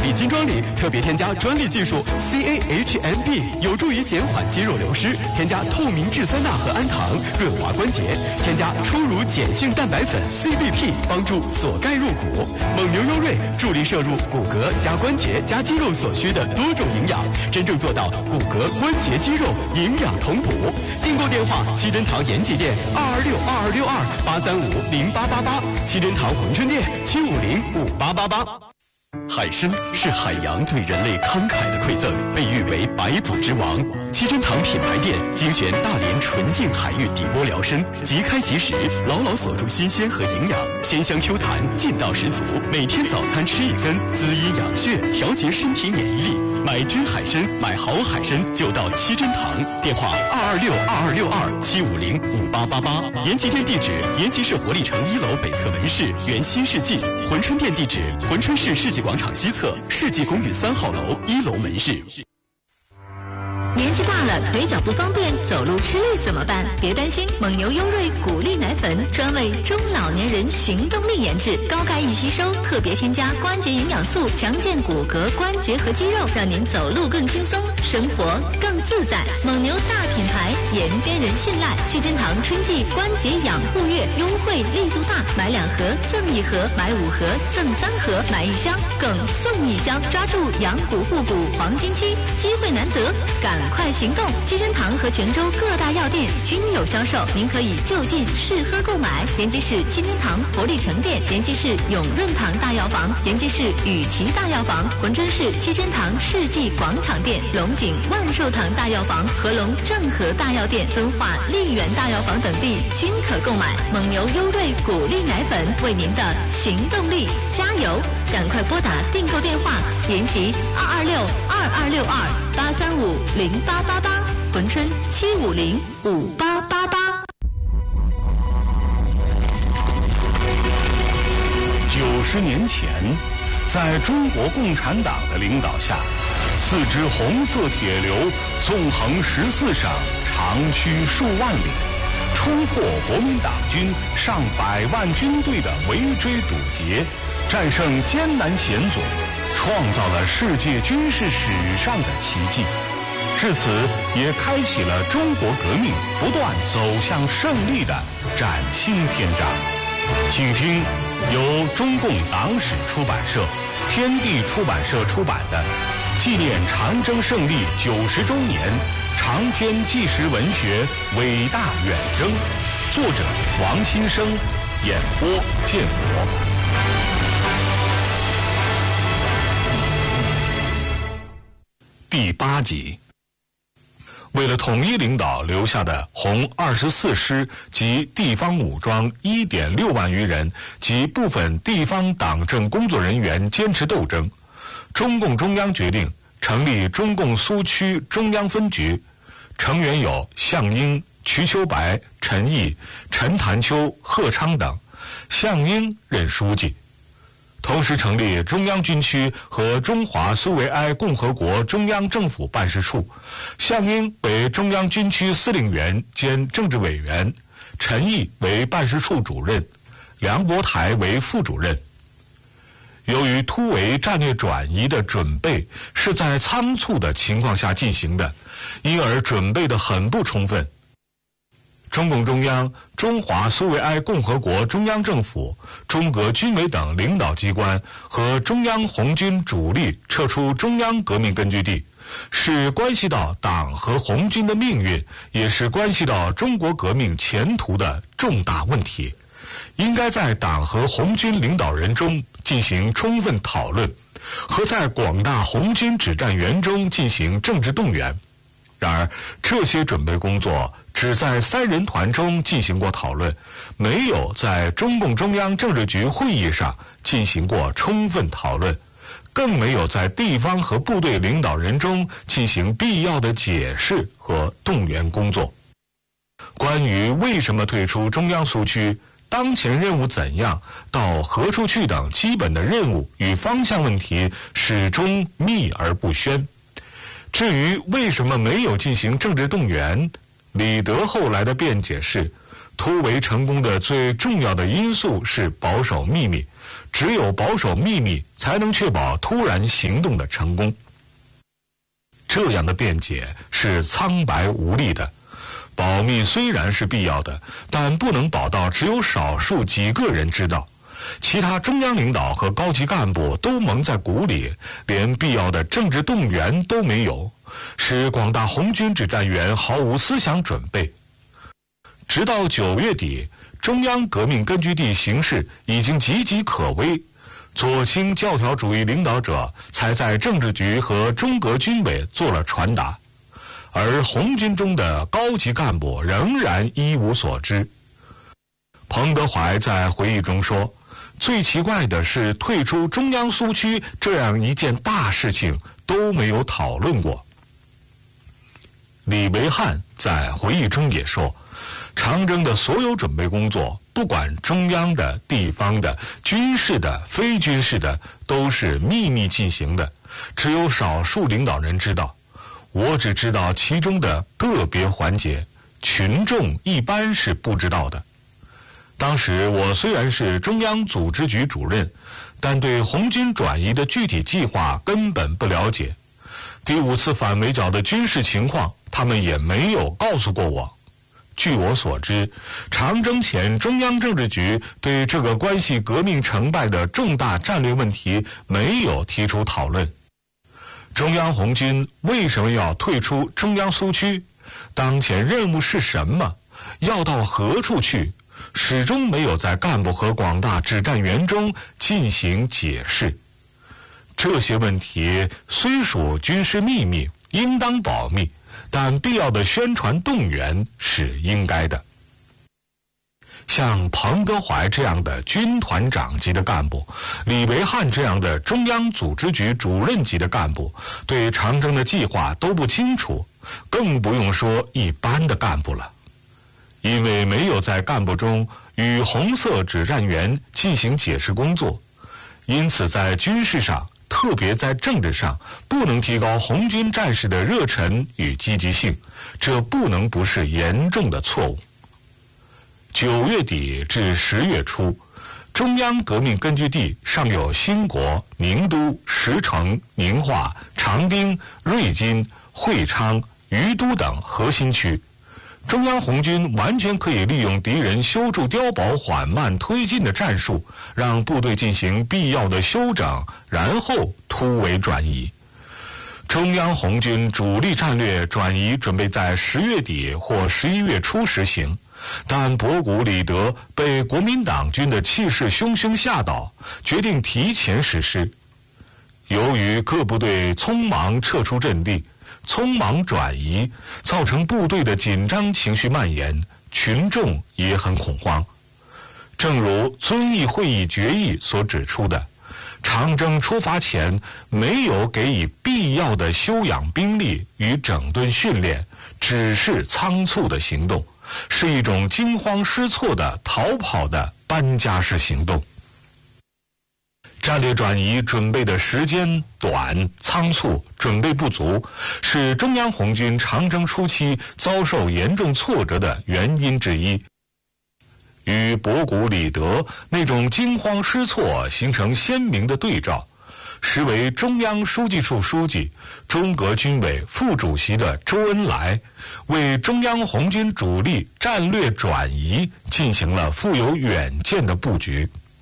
比金装里特别添加专利技术 CAHMB， 有助于减缓肌肉流失；添加透明质酸钠和氨糖，润滑关节；添加初乳碱性蛋白粉 CBP， 帮助锁钙入骨。蒙牛优瑞助力摄入骨骼加关节加肌肉所需的多种营养，真正做到骨骼、关节、肌肉营养同补。订购电话：七珍堂延吉店2262268350888，七珍堂珲春店7505888。海参是海洋对人类慷慨的馈赠，被誉为百补之王。七珍堂品牌店精选大连纯净海域底波辽参，即开即食，牢牢锁住新鲜和营养，鲜香 Q 弹，劲道十足。每天早餐吃一根，滋阴养血，调节身体免疫力。买真海参，买好海参就到七珍堂。电话226226275058888。延吉店地址：延吉市活力城1楼北侧门市原新世纪。珲春店地址：珲春市世纪广场西侧世纪公寓3号楼1楼门市。 年纪大了，腿脚不方便，走路吃力怎么办？别担心，蒙牛优瑞骨力奶粉专为中老年人行动力研制，高钙易吸收，特别添加关节营养素，强健骨骼、关节和肌肉，让您走路更轻松，生活更自在。蒙牛大品牌，延边人信赖。七珍堂春季关节养护月优惠力度大，买2盒赠1盒，买5盒赠3盒，买1箱更送1箱，抓住养骨护骨黄金期，机会难得，赶快行动！七珍堂和泉州各大药店均有销售，您可以就近试喝购买。延吉市七珍堂活力城店，延吉市永润堂大药房，延吉市雨琦大药房，珲春市七珍堂世纪广场店，龙井万寿堂大药房，合龙正和大药店，敦化丽园大药房等地均可购买。蒙牛优瑞骨力奶粉，为您的行动力加油！赶快拨打订购电话：延吉226226283508888，珲春7505888。 90年前，在中国共产党的领导下，4支红色铁流纵横14省，长驱数万里，冲破国民党军上百万军队的围追堵截，战胜艰难险阻，创造了世界军事史上的奇迹。至此，也开启了中国革命不断走向胜利的崭新篇章。请听由中共党史出版社、天地出版社出版的纪念长征胜利90周年长篇纪实文学《伟大远征》，作者王新生，演播建国。第8集。为了统一领导留下的红24师及地方武装1.6万余人及部分地方党政工作人员坚持斗争，中共中央决定成立中共苏区中央分局，成员有项英、瞿秋白、陈毅、陈潭秋、贺昌等，项英任书记。同时成立中央军区和中华苏维埃共和国中央政府办事处，项英为中央军区司令员兼政治委员，陈毅为办事处主任，梁国台为副主任。由于突围战略转移的准备是在仓促的情况下进行的，因而准备得很不充分。中共中央、中华苏维埃共和国中央政府、中革军委等领导机关和中央红军主力撤出中央革命根据地，是关系到党和红军的命运，也是关系到中国革命前途的重大问题，应该在党和红军领导人中进行充分讨论，和在广大红军指战员中进行政治动员。然而，这些准备工作只在3人团中进行过讨论，没有在中共中央政治局会议上进行过充分讨论，更没有在地方和部队领导人中进行必要的解释和动员工作。关于为什么退出中央苏区、当前任务怎样、到何处去等基本的任务与方向问题，始终秘而不宣。至于为什么没有进行政治动员，李德后来的辩解是，突围成功的最重要的因素是保守秘密， 只有保守秘密，才能确保突然行动的成功。这样的辩解是苍白无力的。保密虽然是必要的，但不能保到只有少数几个人知道，其他中央领导和高级干部都蒙在鼓里，连必要的政治动员都没有，使广大红军指战员毫无思想准备。直到9月底，中央革命根据地形势已经岌岌可危，左倾教条主义领导者才在政治局和中革军委做了传达，而红军中的高级干部仍然一无所知。彭德怀在回忆中说，最奇怪的是退出中央苏区这样一件大事情都没有讨论过。李维汉在回忆中也说，长征的所有准备工作，不管中央的、地方的、军事的、非军事的，都是秘密进行的，只有少数领导人知道。我只知道其中的个别环节，群众一般是不知道的。当时我虽然是中央组织局主任，但对红军转移的具体计划根本不了解。第5次反围剿的军事情况，他们也没有告诉过我。据我所知，长征前中央政治局对这个关系革命成败的重大战略问题没有提出讨论。中央红军为什么要退出中央苏区？当前任务是什么？要到何处去？始终没有在干部和广大指战员中进行解释。这些问题虽属军事秘密，应当保密，但必要的宣传动员是应该的。像彭德怀这样的军团长级的干部，李维汉这样的中央组织局主任级的干部，对长征的计划都不清楚，更不用说一般的干部了。因为没有在干部中与红色指战员进行解释工作，因此在军事上，特别在政治上，不能提高红军战士的热忱与积极性，这不能不是严重的错误。9月底至10月初，中央革命根据地尚有兴国、宁都、石城、宁化、长汀、瑞金、会昌、于都等核心区。中央红军完全可以利用敌人修筑碉堡缓慢推进的战术，让部队进行必要的休整，然后突围转移。中央红军主力战略转移准备在10月底或11月初实行，但博古李德被国民党军的气势汹汹吓倒，决定提前实施。由于各部队匆忙撤出阵地，匆忙转移，造成部队的紧张情绪蔓延，群众也很恐慌。正如遵义会议决议所指出的，长征出发前没有给予必要的休养兵力与整顿训练，只是仓促的行动，是一种惊慌失措的逃跑的搬家式行动。战略转移准备的时间短、仓促、准备不足，是中央红军长征初期遭受严重挫折的原因之一。与博古李德那种惊慌失措形成鲜明的对照，时为中央书记处书记、中革军委副主席的周恩来，为中央红军主力战略转移进行了富有远见的布局。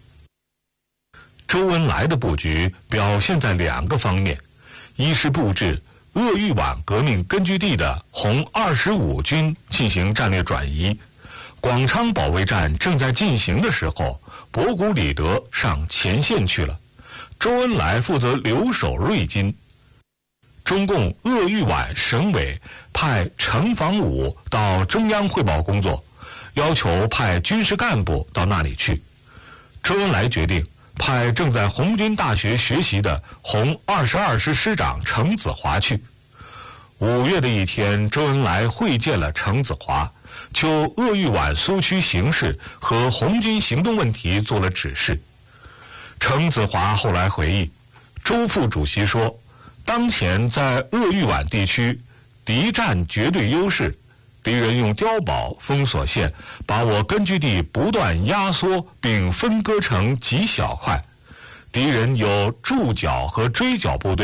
周恩来的布局表现在2个方面，一是布置鄂豫皖革命根据地的红25军进行战略转移。广昌保卫战正在进行的时候，博古李德上前线去了，周恩来负责留守瑞金。中共鄂豫皖省委派程防武到中央汇报工作，要求派军事干部到那里去。周恩来决定派正在红军大学学习的红22师师长程子华去。5月的一天，周恩来会见了程子华，就鄂豫皖苏区形势和红军行动问题做了指示。程子华后来回忆，周副主席说，当前在鄂豫皖地区，敌占绝对优势，敌人用碉堡封锁线，把我根据地不断压缩并分割成极小块， 敌人有驻剿和追剿部队。